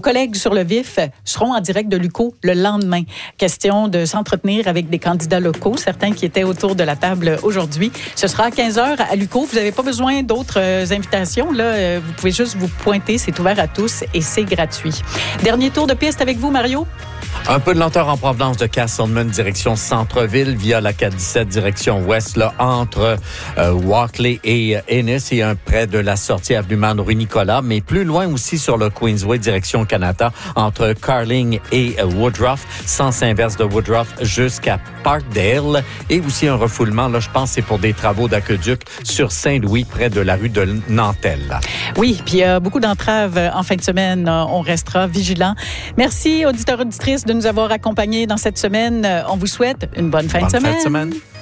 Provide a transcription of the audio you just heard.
collègues sur le vif seront en direct de l'UQO le lendemain. Question de s'entretenir avec des candidats locaux, certains qui étaient autour de la table aujourd'hui. Ce sera à 15h à l'UQO. Vous n'avez pas besoin d'autres invitations. Là, vous pouvez juste vous pointer. C'est ouvert à tous et c'est gratuit. Dernier tour de piste avec vous, Mario. Un peu de lenteur en provenance de Castleman, direction centre-ville, via la 417, direction ouest, là, entre Walkley et Ennis, et un près de la sortie avenue rue Nicolas, mais plus loin aussi sur le Queensway, direction Canada, entre Carling et Woodruff, sens inverse de Woodruff jusqu'à Parkdale, et aussi un refoulement, là, je pense c'est pour des travaux d'aqueduc sur Saint-Louis, près de la rue de Nantel. Oui, puis il y a beaucoup d'entraves en fin de semaine. On restera vigilants. Merci, auditeurs, auditrices, de nous avoir accompagnés dans cette semaine. On vous souhaite une bonne fin de semaine.